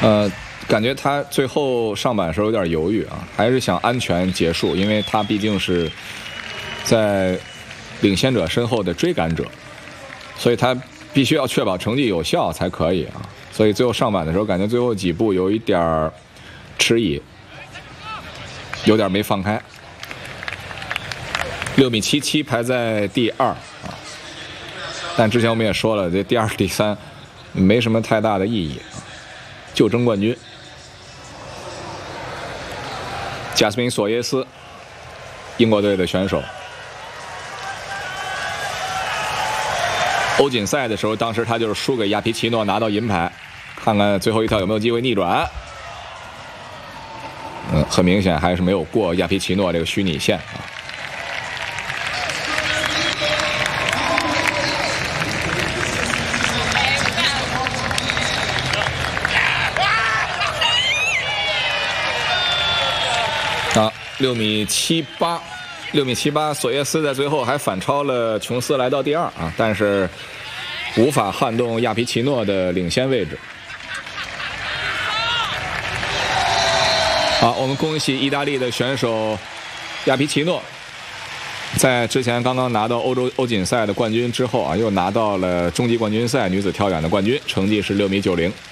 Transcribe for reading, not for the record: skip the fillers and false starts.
感觉他最后上板的时候有点犹豫啊，还是想安全结束，因为他毕竟是在领先者身后的追赶者，所以他必须要确保成绩有效才可以啊。所以最后上板的时候，感觉最后几步有一点迟疑，有点没放开。6.77米排在第2啊，但之前我们也说了，这第2、第3没什么太大的意义啊，就争冠军。贾斯汀·索耶斯，英国队的选手。欧锦赛的时候，当时他就是输给亚皮奇诺，拿到银牌。看看最后一跳有没有机会逆转。很明显还是没有过亚皮奇诺这个虚拟线啊。6.78米，索耶斯在最后还反超了琼斯，来到第2啊，但是无法撼动亚皮奇诺的领先位置。好，我们恭喜意大利的选手亚皮奇诺，在之前刚刚拿到欧锦赛的冠军之后啊，又拿到了终极冠军赛女子跳远的冠军，成绩是6.90米。